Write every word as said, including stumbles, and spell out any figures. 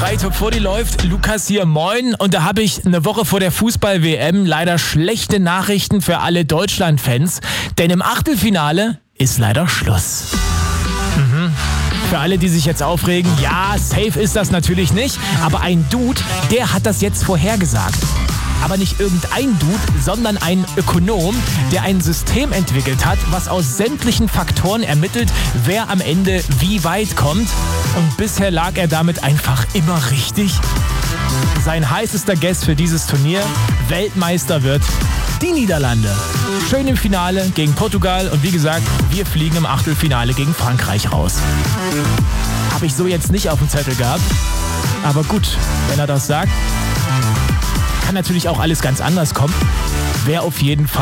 drei Top vierzig läuft. Lukas hier, moin. Und da habe ich eine Woche vor der Fußball-W M leider schlechte Nachrichten für alle Deutschland-Fans. Denn im Achtelfinale ist leider Schluss. Mhm. Für alle, die sich jetzt aufregen, ja, safe ist das natürlich nicht. Aber ein Dude, der hat das jetzt vorhergesagt. Aber nicht irgendein Dude, sondern ein Ökonom, der ein System entwickelt hat, was aus sämtlichen Faktoren ermittelt, wer am Ende wie weit kommt. Und bisher lag er damit einfach immer richtig. Sein heißester Guest für dieses Turnier, Weltmeister wird die Niederlande. Schön im Finale gegen Portugal und wie gesagt, wir fliegen im Achtelfinale gegen Frankreich raus. Habe ich so jetzt nicht auf dem Zettel gehabt. Aber gut, wenn er das sagt, kann natürlich auch alles ganz anders kommen. Wäre auf jeden Fall